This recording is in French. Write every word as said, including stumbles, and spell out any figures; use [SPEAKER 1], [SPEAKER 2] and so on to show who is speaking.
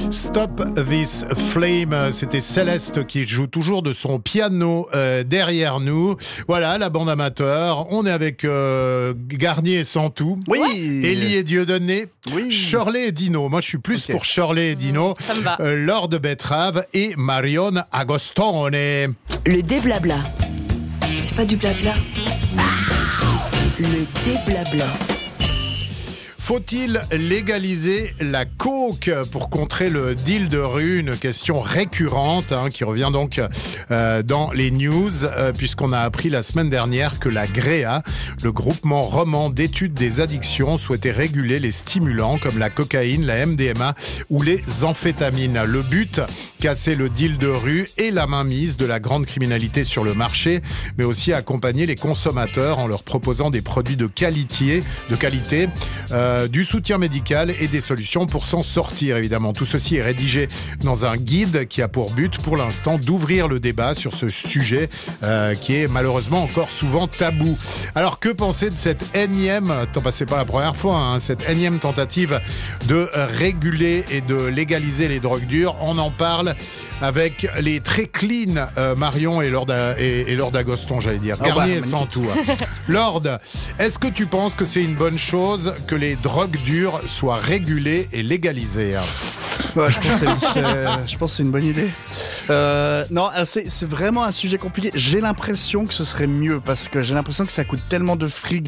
[SPEAKER 1] Stop This Flame, c'était Céleste qui joue toujours de son piano euh, derrière nous. Voilà, la bande amateur. On est avec euh, Garnier et Santou.
[SPEAKER 2] Oui.
[SPEAKER 1] Élie et Dieudonné.
[SPEAKER 2] Oui.
[SPEAKER 1] Shirley et Dino. Moi, je suis plus okay. pour Shirley et Dino.
[SPEAKER 3] Ça me va.
[SPEAKER 1] Euh, Laure de Betrave et Marion Agostone.
[SPEAKER 4] Le déblabla.
[SPEAKER 5] C'est pas du blabla.
[SPEAKER 4] Le déblabla.
[SPEAKER 1] Faut-il légaliser la coke pour contrer le deal de rue? Une question récurrente hein, qui revient donc euh, dans les news euh, puisqu'on a appris la semaine dernière que la GREA, le groupement roman d'études des addictions, souhaitait réguler les stimulants comme la cocaïne, la M D M A ou les amphétamines. Le but, casser le deal de rue et la mainmise de la grande criminalité sur le marché, mais aussi accompagner les consommateurs en leur proposant des produits de qualité, de qualité euh, du soutien médical et des solutions pour s'en sortir, évidemment. Tout ceci est rédigé dans un guide qui a pour but, pour l'instant, d'ouvrir le débat sur ce sujet euh, qui est malheureusement encore souvent tabou. Alors, que penser de cette énième, bah, c'est pas la première fois, hein, cette énième tentative de réguler et de légaliser les drogues dures? On en parle avec les très clean euh, Marion et Lord, et, et Lord Agoston, j'allais dire.
[SPEAKER 2] Oh
[SPEAKER 1] Garnier
[SPEAKER 2] bah,
[SPEAKER 1] sans tout. Hein. Lord, est-ce que tu penses que c'est une bonne chose que les drogues dures soient régulées et légalisées?
[SPEAKER 2] Ouais, je, pense que euh, je pense que c'est une bonne idée. Euh, non, c'est, c'est vraiment un sujet compliqué. J'ai l'impression que ce serait mieux parce que j'ai l'impression que ça coûte tellement de fric